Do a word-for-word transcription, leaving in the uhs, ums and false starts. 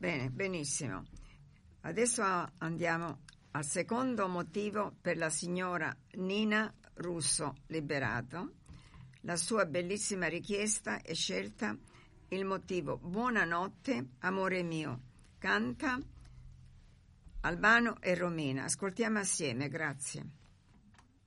Bene, benissimo. Adesso andiamo al secondo motivo per la signora Nina Russo Liberato. La sua bellissima richiesta e scelta, il motivo Buonanotte, amore mio. Canta Albano e Romina. Ascoltiamo assieme, grazie.